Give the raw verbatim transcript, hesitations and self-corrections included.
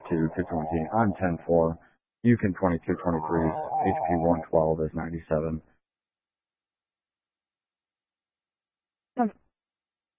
two, two twenty. I'm ten four. Yukon twenty-two twenty-three. H P one twelve is ninety-seven.